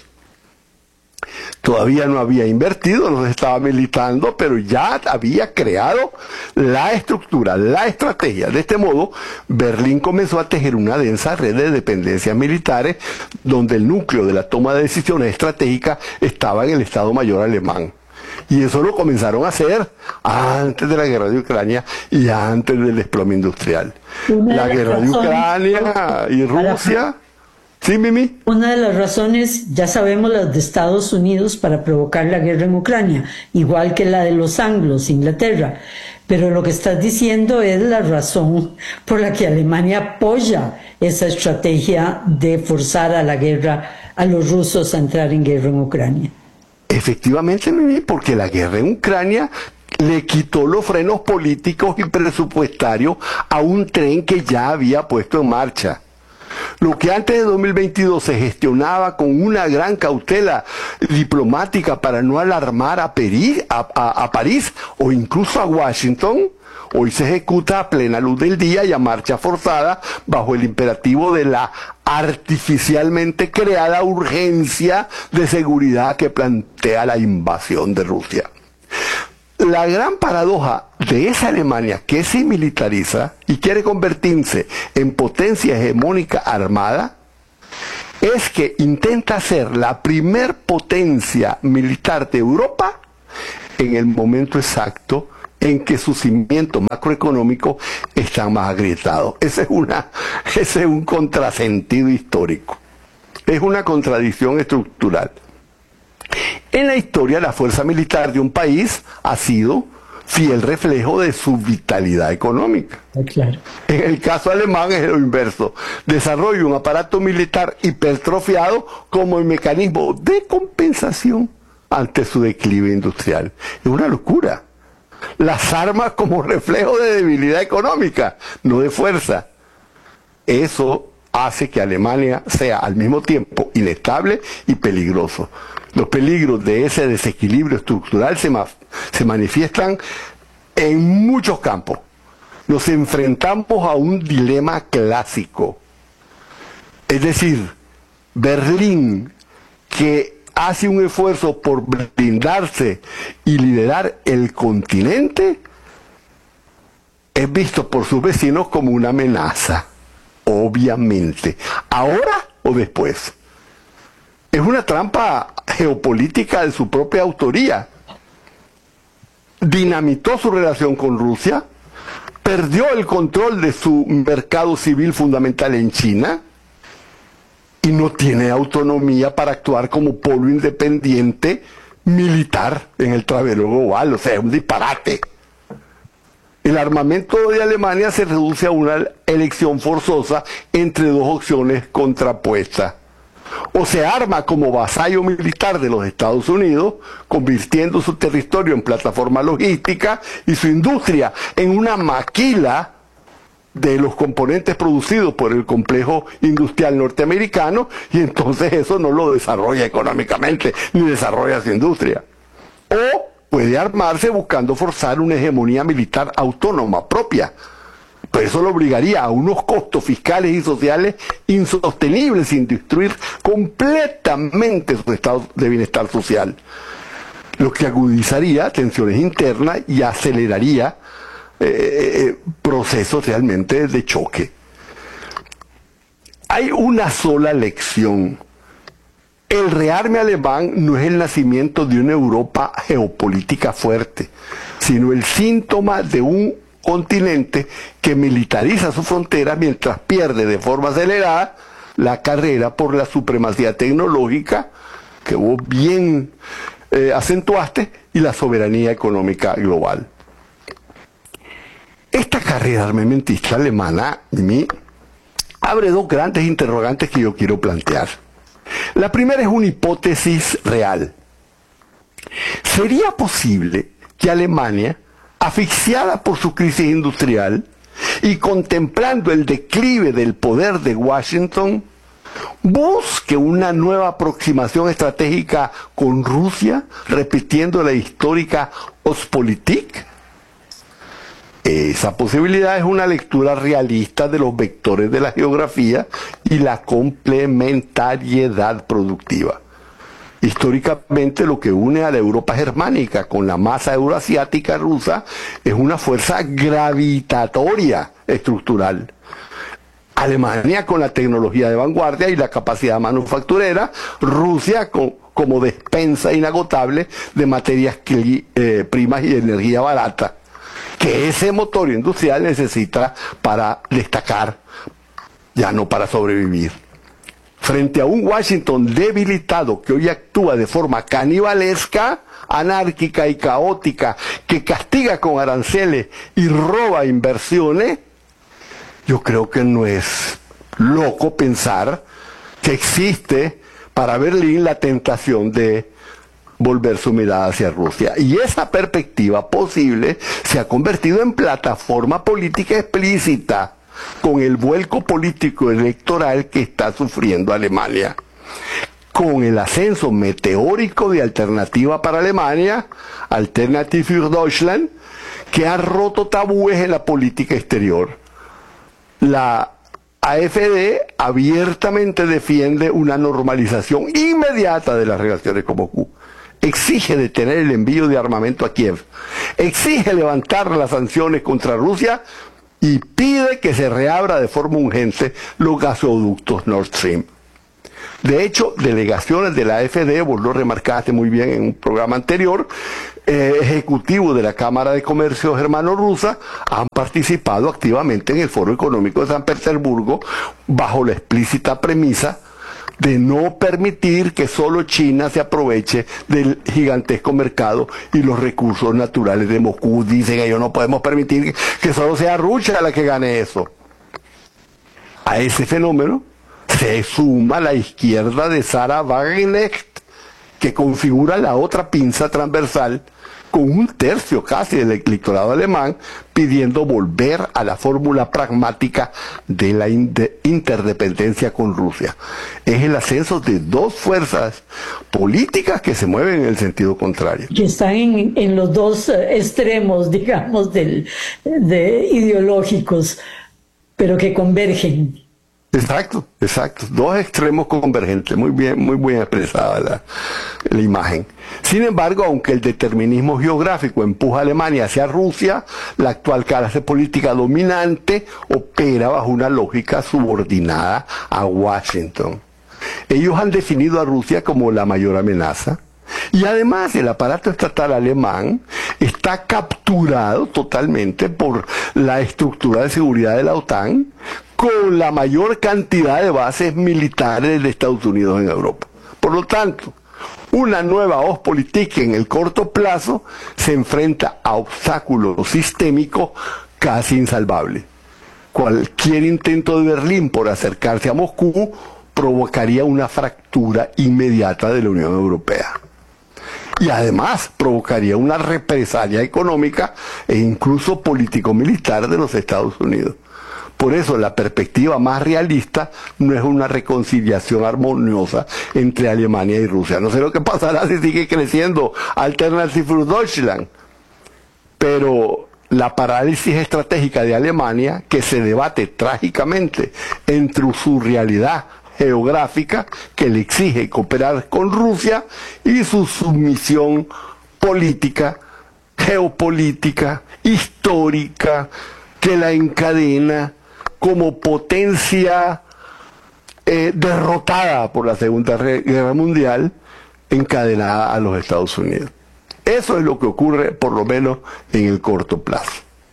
Todavía no había invertido, no se estaba militando, pero ya había creado la estructura, la estrategia. De este modo, Berlín comenzó a tejer una densa red de dependencias militares, donde el núcleo de la toma de decisiones estratégicas estaba en el Estado Mayor alemán. Y eso lo comenzaron a hacer antes de la guerra de Ucrania y antes del desplome industrial. La guerra de Ucrania y Rusia... ¿Sí, Mimi? Una de las razones, ya sabemos, las de Estados Unidos para provocar la guerra en Ucrania, igual que la de los anglos, Inglaterra. Pero lo que estás diciendo es la razón por la que Alemania apoya esa estrategia de forzar a la guerra, a los rusos a entrar en guerra en Ucrania. Efectivamente, Mimi, porque la guerra en Ucrania le quitó los frenos políticos y presupuestarios a un tren que ya había puesto en marcha. Lo que antes de dos mil veintidós se gestionaba con una gran cautela diplomática para no alarmar a, Peri, a, a, a París o incluso a Washington, hoy se ejecuta a plena luz del día y a marcha forzada bajo el imperativo de la artificialmente creada urgencia de seguridad que plantea la invasión de Rusia. La gran paradoja de esa Alemania que se militariza y quiere convertirse en potencia hegemónica armada es que intenta ser la primer potencia militar de Europa en el momento exacto en que sus cimientos macroeconómicos están más agrietados. Ese es, una, ese es un contrasentido histórico. Es una contradicción estructural. En la historia, la fuerza militar de un país ha sido fiel reflejo de su vitalidad económica. Claro. En el caso alemán es lo inverso. Desarrolla un aparato militar hipertrofiado como el mecanismo de compensación ante su declive industrial. Es una locura. Las armas como reflejo de debilidad económica, no de fuerza. Eso hace que Alemania sea al mismo tiempo inestable y peligroso. Los peligros de ese desequilibrio estructural se, ma se manifiestan en muchos campos. Nos enfrentamos a un dilema clásico. Es decir, Berlín, que hace un esfuerzo por blindarse y liderar el continente, es visto por sus vecinos como una amenaza, obviamente. ¿Ahora o después? Es una trampa geopolítica de su propia autoría. Dinamitó su relación con Rusia, perdió el control de su mercado civil fundamental en China y no tiene autonomía para actuar como polo independiente militar en el tablero global. O sea, es un disparate. El armamento de Alemania se reduce a una elección forzosa entre dos opciones contrapuestas. O se arma como vasallo militar de los Estados Unidos, convirtiendo su territorio en plataforma logística y su industria en una maquila de los componentes producidos por el complejo industrial norteamericano, y entonces eso no lo desarrolla económicamente, ni desarrolla su industria. O puede armarse buscando forzar una hegemonía militar autónoma propia. Pero eso lo obligaría a unos costos fiscales y sociales insostenibles sin destruir completamente su estado de bienestar social, lo que agudizaría tensiones internas y aceleraría eh, procesos realmente de choque. Hay una sola lección. El rearme alemán no es el nacimiento de una Europa geopolítica fuerte, sino el síntoma de un continente que militariza su frontera mientras pierde de forma acelerada la carrera por la supremacía tecnológica, que vos bien eh, acentuaste, y la soberanía económica global. Esta carrera armamentista alemana, de mí, abre dos grandes interrogantes que yo quiero plantear. La primera es una hipótesis real. ¿Sería posible que Alemania, asfixiada por su crisis industrial y contemplando el declive del poder de Washington, busque una nueva aproximación estratégica con Rusia, repitiendo la histórica Ostpolitik? Esa posibilidad es una lectura realista de los vectores de la geografía y la complementariedad productiva. Históricamente, lo que une a la Europa germánica con la masa euroasiática rusa es una fuerza gravitatoria estructural. Alemania con la tecnología de vanguardia y la capacidad manufacturera, Rusia con, como despensa inagotable de materias eh, primas y energía barata, que ese motor industrial necesita para destacar, ya no para sobrevivir. Frente a un Washington debilitado que hoy actúa de forma canibalesca, anárquica y caótica, que castiga con aranceles y roba inversiones, yo creo que no es loco pensar que existe para Berlín la tentación de volver su mirada hacia Rusia. Y esa perspectiva posible se ha convertido en plataforma política explícita con el vuelco político electoral que está sufriendo Alemania. Con el ascenso meteórico de Alternativa para Alemania, Alternative für Deutschland, que ha roto tabúes en la política exterior. La A F D abiertamente defiende una normalización inmediata de las relaciones con Moscú. Exige detener el envío de armamento a Kiev. Exige levantar las sanciones contra Rusia y pide que se reabra de forma urgente los gasoductos Nord Stream. De hecho, delegaciones de la A F D, vos lo remarcaste muy bien en un programa anterior, eh, ejecutivos de la Cámara de Comercio Germano-Rusa han participado activamente en el Foro Económico de San Petersburgo bajo la explícita premisa de no permitir que solo China se aproveche del gigantesco mercado y los recursos naturales de Moscú. Dicen ellos, no podemos permitir que solo sea Rusia la que gane eso. A ese fenómeno se suma la izquierda de Sarah Wagenknecht, que configura la otra pinza transversal con un tercio casi del electorado alemán pidiendo volver a la fórmula pragmática de la interdependencia con Rusia. Es el ascenso de dos fuerzas políticas que se mueven en el sentido contrario. Que están en, en los dos extremos, digamos, del, de ideológicos, pero que convergen. Exacto, exacto. Dos extremos convergentes. Muy bien, muy bien expresada la, la imagen. Sin embargo, aunque el determinismo geográfico empuja a Alemania hacia Rusia, la actual clase política dominante opera bajo una lógica subordinada a Washington. Ellos han definido a Rusia como la mayor amenaza. Y además el aparato estatal alemán está capturado totalmente por la estructura de seguridad de la OTAN, con la mayor cantidad de bases militares de Estados Unidos en Europa. Por lo tanto, una nueva Ostpolitik en el corto plazo se enfrenta a obstáculos sistémicos casi insalvables. Cualquier intento de Berlín por acercarse a Moscú provocaría una fractura inmediata de la Unión Europea. Y además provocaría una represalia económica e incluso político-militar de los Estados Unidos. Por eso la perspectiva más realista no es una reconciliación armoniosa entre Alemania y Rusia. No sé lo que pasará si sigue creciendo Alternative für Deutschland, pero la parálisis estratégica de Alemania, que se debate trágicamente entre su realidad geográfica, que le exige cooperar con Rusia, y su sumisión política, geopolítica, histórica, que la encadena como potencia eh, derrotada por la Segunda Guerra Mundial, encadenada a los Estados Unidos. Eso es lo que ocurre, por lo menos, en el corto plazo.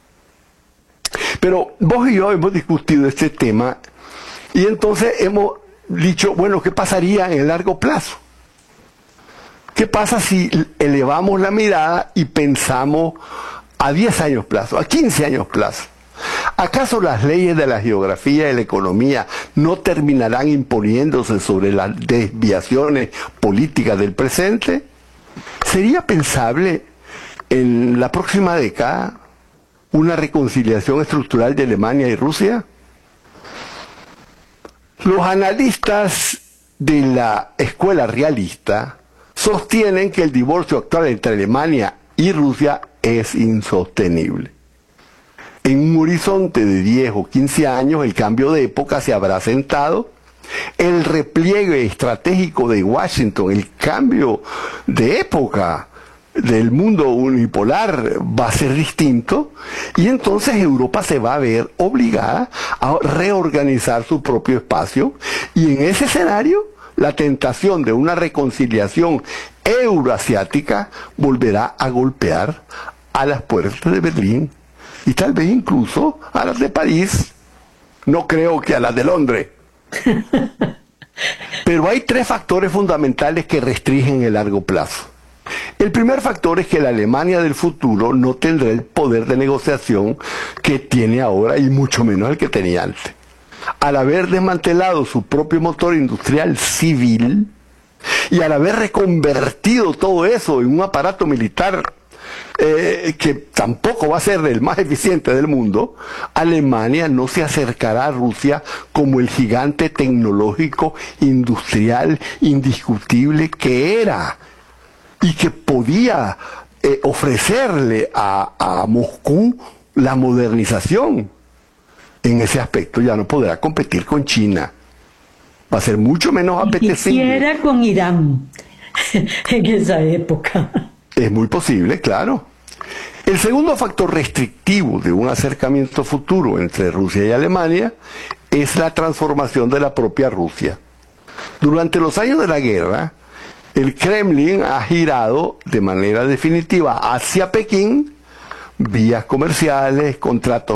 Pero vos y yo hemos discutido este tema y entonces hemos dicho, bueno, ¿qué pasaría en el largo plazo? ¿Qué pasa si elevamos la mirada y pensamos a diez años plazo, a quince años plazo? ¿Acaso las leyes de la geografía y la economía no terminarán imponiéndose sobre las desviaciones políticas del presente? ¿Sería pensable en la próxima década una reconciliación estructural de Alemania y Rusia? Los analistas de la escuela realista sostienen que el divorcio actual entre Alemania y Rusia es insostenible. En un horizonte de diez o quince años el cambio de época se habrá sentado, el repliegue estratégico de Washington, el cambio de época del mundo unipolar va a ser distinto, y entonces Europa se va a ver obligada a reorganizar su propio espacio, y en ese escenario la tentación de una reconciliación euroasiática volverá a golpear a las puertas de Berlín y tal vez incluso a las de París. No creo que a las de Londres. Pero hay tres factores fundamentales que restringen el largo plazo. El primer factor es que la Alemania del futuro no tendrá el poder de negociación que tiene ahora, y mucho menos el que tenía antes. Al haber desmantelado su propio motor industrial civil y al haber reconvertido todo eso en un aparato militar eh, que tampoco va a ser el más eficiente del mundo, Alemania no se acercará a Rusia como el gigante tecnológico industrial indiscutible que era y que podía eh, ofrecerle a, a Moscú la modernización. En ese aspecto ya no podrá competir con China. Va a ser mucho menos apetecible. Quisiera con Irán en esa época. Es muy posible, claro. El segundo factor restrictivo de un acercamiento futuro entre Rusia y Alemania es la transformación de la propia Rusia. Durante los años de la guerra, el Kremlin ha girado de manera definitiva hacia Pekín vías comerciales, contratos